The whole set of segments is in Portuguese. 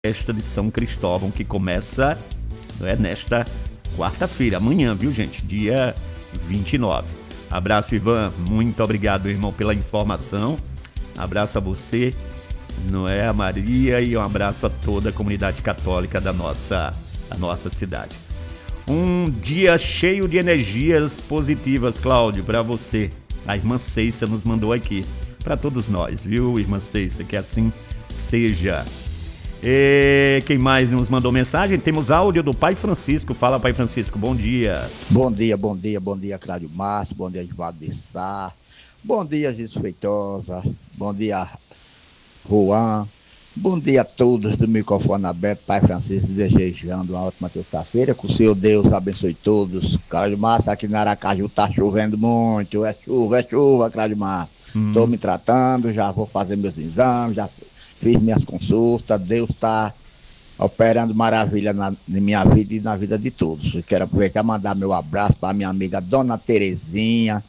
festa de São Cristóvão, que começa nesta quarta-feira, amanhã, viu, gente? Dia 29. Abraço, Ivan. Muito obrigado, irmão, pela informação. Abraço a você, a Maria, e um abraço a toda a comunidade católica da nossa cidade. Um dia cheio de energias positivas, Cláudio, para você. A irmã Ceissa nos mandou aqui. Para todos nós, viu, irmã Ceissa? Que assim seja. E quem mais nos mandou mensagem? Temos áudio do Pai Francisco. Fala, Pai Francisco, bom dia. Bom dia, Cláudio Márcio, bom dia, Edvaldo de Sá, bom dia, Jesus Feitosa, bom dia, Juan, bom dia a todos do microfone aberto, Pai Francisco, desejando uma ótima terça-feira, que o Senhor Deus abençoe todos. Cláudio Márcio, aqui na Aracaju tá chovendo muito, é chuva, Cláudio Márcio. Estou me tratando, já vou fazer meus exames, já fiz minhas consultas, Deus está operando maravilha na minha vida e na vida de todos. Eu quero aproveitar e mandar meu abraço para minha amiga Dona Terezinha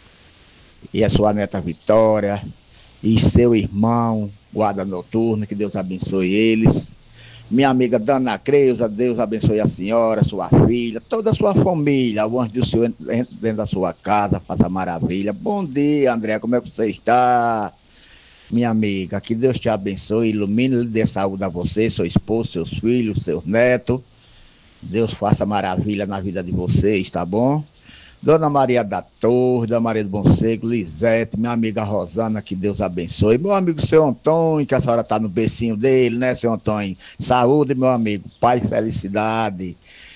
e a sua neta Vitória e seu irmão, guarda noturno, que Deus abençoe eles. Minha amiga Dana Creuza, Deus abençoe a senhora, sua filha, toda a sua família. O anjo do Senhor entre dentro da sua casa, faça maravilha. Bom dia, André, como é que você está? Minha amiga, que Deus te abençoe, ilumine e dê saúde a você, seu esposo, seus filhos, seus netos. Deus faça maravilha na vida de vocês, tá bom? Dona Maria da Torre, Dona Maria do Bonseco, Lisete, minha amiga Rosana, que Deus abençoe. Meu amigo seu Antônio, que a senhora tá no becinho dele, né, seu Antônio? Saúde, meu amigo, paz e felicidade.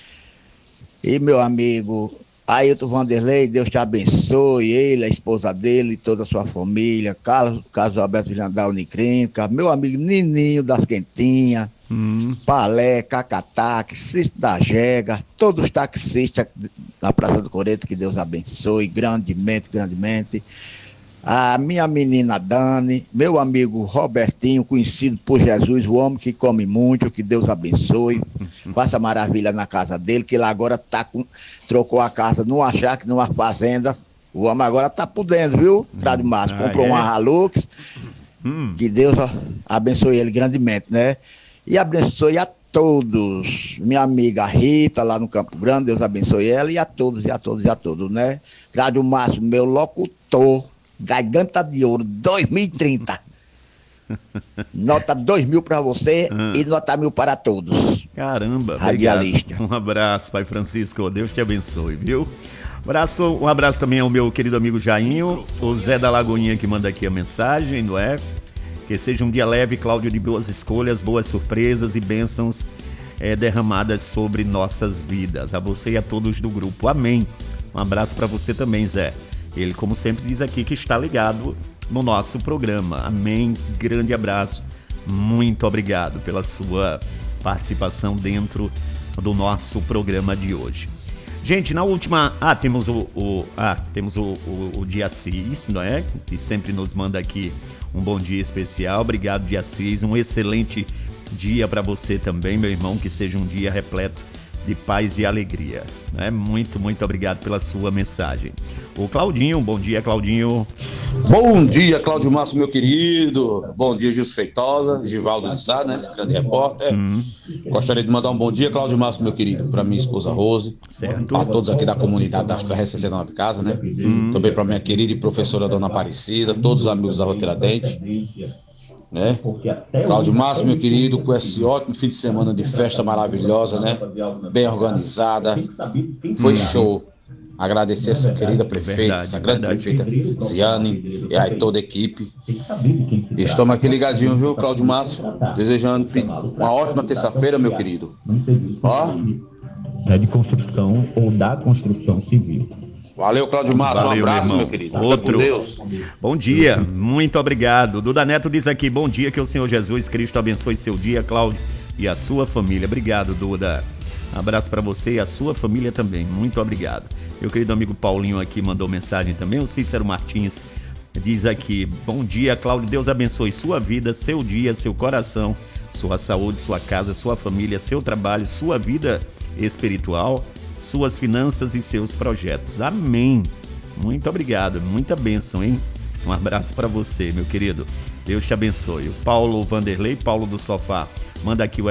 E meu amigo Ailton Vanderlei, Deus te abençoe, ele, a esposa dele, toda a sua família, Carlos Alberto Villandal Uniclínica, meu amigo Nininho das Quentinhas, Palé, Cacataque, Cisto da Jega, todos os taxistas da Praça do Coreto, que Deus abençoe grandemente. A minha menina Dani, meu amigo Robertinho, conhecido por Jesus, o homem que come muito, que Deus abençoe, faça maravilha na casa dele, que ele agora trocou a casa numa chácara, numa fazenda, o homem agora tá por dentro, viu, Cláudio Márcio? Comprou uma Hilux, que Deus abençoe ele grandemente, né? E abençoe a todos, minha amiga Rita, lá no Campo Grande, Deus abençoe ela, e a todos, né? Cláudio Márcio, meu locutor, Garganta de Ouro 2030. Nota 2.000 para você e nota 1.000 para todos. Caramba, radialista. Um abraço, Pai Francisco. Deus te abençoe, viu? Um abraço também ao meu querido amigo Jainho, o Zé da Lagoinha, que manda aqui a mensagem, não é? Que seja um dia leve, Cláudio, de boas escolhas, boas surpresas e bênçãos derramadas sobre nossas vidas. A você e a todos do grupo. Amém. Um abraço para você também, Zé. Ele, como sempre, diz aqui que está ligado no nosso programa. Amém. Grande abraço. Muito obrigado pela sua participação dentro do nosso programa de hoje. Gente, na última... temos o Dia Assis, não é? Que sempre nos manda aqui um bom dia especial. Obrigado, Dia Assis. Um excelente dia para você também, meu irmão. Que seja um dia repleto de paz e alegria, né? Muito obrigado pela sua mensagem. O Claudinho, bom dia, Claudinho. Bom dia, Cláudio Márcio, meu querido. Bom dia, Gilson Feitosa, Givaldo de Sá, né? Esse grande repórter. Gostaria de mandar um bom dia, Cláudio Márcio, meu querido, para minha esposa Rose, para todos aqui da comunidade da Astra 69 Casa, né? Também para minha querida e professora Dona Aparecida, todos os amigos da Roteira Dente, né? Cláudio Márcio, meu querido, com esse ótimo fim de semana de festa maravilhosa, né? Bem organizada, foi show. Agradecer essa querida prefeita, essa grande prefeita Ziane e aí toda a equipe. Estamos aqui ligadinhos, viu, Cláudio Márcio? Desejando uma ótima terça-feira, meu querido. Ó. É de construção ou da construção civil. Valeu, Cláudio Márcio. Um abraço, meu querido. Outro. Com Deus. Bom dia, muito obrigado. Duda Neto diz aqui, bom dia, que o Senhor Jesus Cristo abençoe seu dia, Cláudio, e a sua família. Obrigado, Duda. Abraço para você e a sua família também. Muito obrigado. Meu querido amigo Paulinho aqui mandou mensagem também. O Cícero Martins diz aqui, bom dia, Cláudio. Deus abençoe sua vida, seu dia, seu coração, sua saúde, sua casa, sua família, seu trabalho, sua vida espiritual, suas finanças e seus projetos. Amém. Muito obrigado. Muita bênção, hein? Um abraço para você, meu querido. Deus te abençoe. O Paulo Vanderlei, Paulo do Sofá, manda aqui o